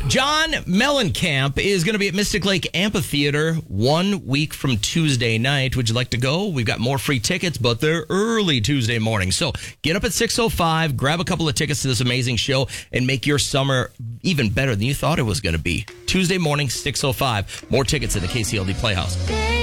John Mellencamp is going to be at Mystic Lake Amphitheater 1 week from Tuesday night. Would you like to go? We've got more free tickets, but they're early Tuesday morning. So get up at 6:05, grab a couple of tickets to this amazing show, and make your summer even better than you thought it was going to be. Tuesday morning, 6:05. More tickets at the KCLD Playhouse.